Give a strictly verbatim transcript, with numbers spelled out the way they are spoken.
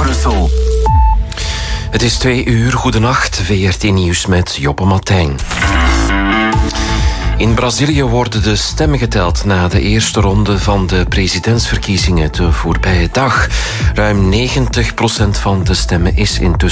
Brussel. Het is twee uur, goedenacht, V R T Nieuws met Joppe Martijn. In Brazilië worden de stemmen geteld na de eerste ronde van de presidentsverkiezingen de voorbije dag. Ruim negentig procent van de stemmen is intussen